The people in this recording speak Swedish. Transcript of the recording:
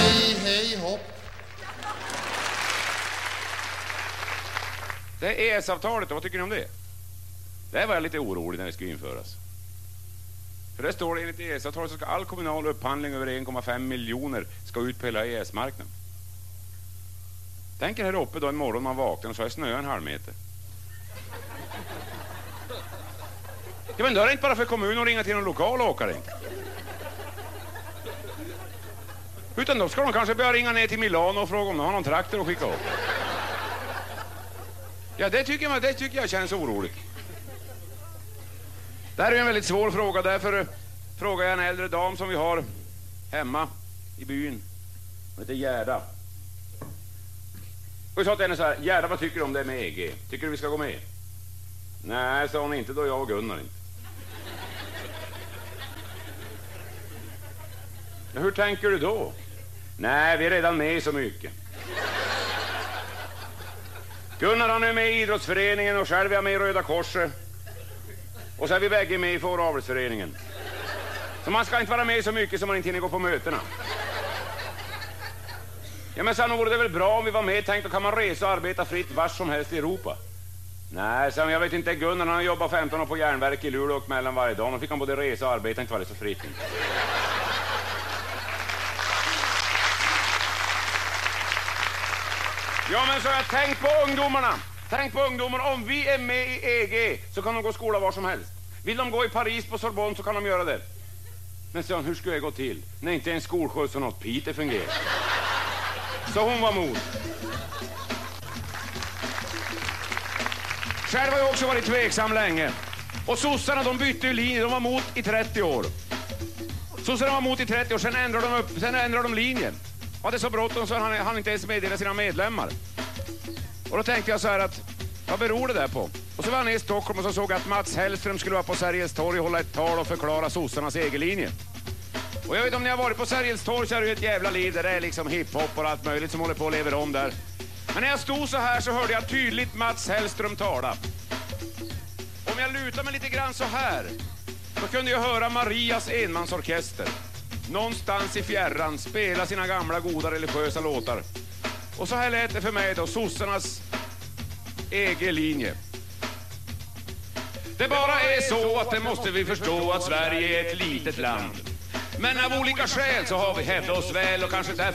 hej, hej, hopp. Det är EES-avtalet, vad tycker ni om det? Det var jag lite orolig när det skulle införas. För det står det enligt EES-avtalet så ska all kommunal upphandling över 1,5 miljoner ska ut på hela EES-marknaden. Tänk er här uppe då en morgon man vaknar och så är snö en halv meter. Ja, men då är det inte bara för kommunen att ringa till någon lokal åkare inte. Utan då ska de kanske börja ringa ner till Milano och fråga om de har någon traktor att skicka upp. Ja, det tycker jag känns oroligt. Det här är en väldigt svår fråga, därför frågar jag en äldre dam som vi har hemma i byn. Hon heter Gerda. Och jag sa till henne så här: Gerda, vad tycker du om det med EG? Tycker du vi ska gå med? Nej, sa hon, inte då jag och Gunnar inte. Ja, hur tänker du då? Nej, vi är redan med så mycket. Gunnar han är med i idrottsföreningen och själv är jag med i Röda Korset. Och så är vi bägge med i fåravelsföreningen. Så man ska inte vara med så mycket som man inte hinner gå på mötena. Ja, men sen vore det väl bra om vi var med. Tänk, då kan man resa och arbeta fritt var som helst i Europa. Nej, sen jag vet inte, Gunnar han jobbar 15 år på järnverk i Luleå och mellan varje dag. Då fick han både resa och arbeta, inte var det så fritt. Ja, men så jag tänkt på ungdomarna. Tänk på ungdomarna, om vi är med i EG så kan de gå skola var som helst. Vill de gå i Paris på Sorbonne så kan de göra det. Men sen, hur ska jag gå till? När inte en skolskjuts och något Peter fungerar. Så hon var mot. Själv har jag också varit tveksam länge. Och sossarna, de bytte ju linje, de var mot i 30 år. Sossarna var mot i 30 år, sen ändrade de linjen. Och det är så bråttom så han inte ens meddela sina medlemmar. Och då tänkte jag så här att, vad beror det där på? Och så var han i Stockholm och så såg att Mats Hellström skulle vara på Sergels torg och hålla ett tal och förklara sossarnas EG-linje. Och jag vet, om ni har varit på Sergels torg så är det ju ett jävla liv där det är liksom hiphop och allt möjligt som håller på att leva om där. Men när jag stod så här så hörde jag tydligt Mats Hellström tala. Om jag lutar mig lite grann så här, då kunde jag höra Marias enmansorkester någonstans i fjärran spela sina gamla goda religiösa låtar. Och så här lät det för mig då, sossarnas EG-linje. Det bara är så att det måste vi förstå att Sverige är ett litet land. Men av olika skäl så har vi hävdat oss väl och kanske därför